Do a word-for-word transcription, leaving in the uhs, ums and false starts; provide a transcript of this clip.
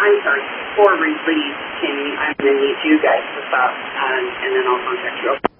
I'm sorry, before release, can I'm going to need you guys to stop, um, and then I'll contact you.